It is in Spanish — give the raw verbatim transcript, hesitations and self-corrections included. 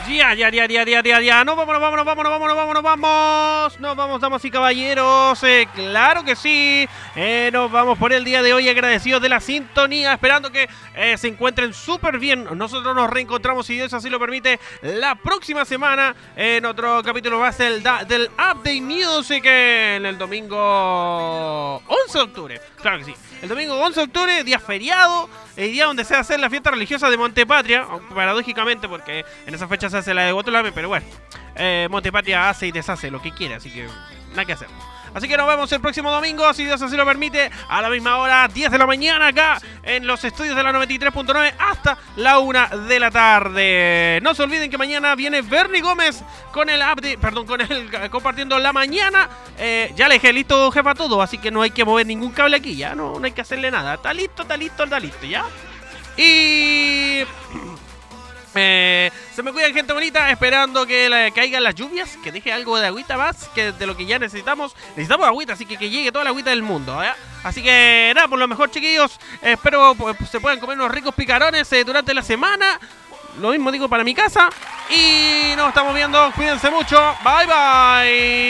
Ya, ya, ya, ya, ya, ya, ya. No, vámonos, vámonos, vámonos, vámonos, vámonos, vamos. Nos vamos, damas y caballeros. Eh, claro que sí. Eh, nos vamos por el día de hoy agradecidos de la sintonía, esperando que eh, se encuentren súper bien. Nosotros nos reencontramos, si Dios así lo permite, la próxima semana en otro capítulo más del, del Update Music en el domingo once de octubre. Claro que sí. El domingo once de octubre, día feriado, el día donde se va a hacer la fiesta religiosa de Montepatria, paradójicamente, porque en esa fecha se hace la de Guatulame, pero bueno, eh, Montepatria hace y deshace lo que quiere, así que nada que hacer. Así que nos vemos el próximo domingo, si Dios así lo permite, a la misma hora, diez de la mañana, acá en los estudios de la noventa y tres punto nueve hasta la una de la tarde. No se olviden que mañana viene Bernie Gómez con el update, perdón, con el compartiendo la mañana. Eh, ya le dejé listo, jefa, todo, así que no hay que mover ningún cable aquí, ya, no, no hay que hacerle nada. Está listo, está listo, está listo, ya. Y... Eh, se me cuidan, gente bonita, esperando que la, caigan las lluvias, que deje algo de agüita más, que de lo que ya necesitamos. Necesitamos agüita, así que que llegue toda la agüita del mundo, ¿eh? Así que nada, por lo mejor, chiquillos, eh, espero pues, se puedan comer unos ricos picarones eh, durante la semana. Lo mismo digo para mi casa. Y nos estamos viendo, cuídense mucho, bye bye.